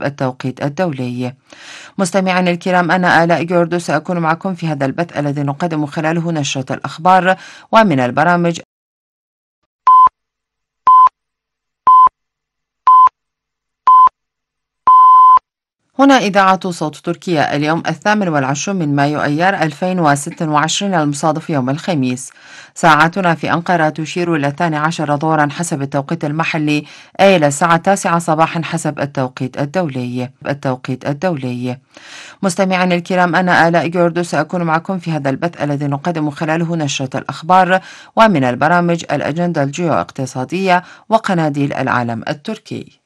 حسب التوقيت الدولي. مستمعينا الكرام، أنا آلاء جوردو سأكون معكم في هذا البث الذي نقدم خلاله نشرة الأخبار ومن البرامج. هنا إذاعة صوت تركيا. اليوم 28 من مايو أيار 2026 المصادف يوم الخميس. ساعتنا في أنقرة تشير إلى 12 ظهرا حسب التوقيت المحلي، أي إلى الساعة 9 صباحا حسب التوقيت الدولي. مستمعينا الكرام، أنا آلاء جوردو سأكون معكم في هذا البث الذي نقدم خلاله نشرة الأخبار ومن البرامج الأجندة الجيو اقتصادية وقناديل العالم التركي.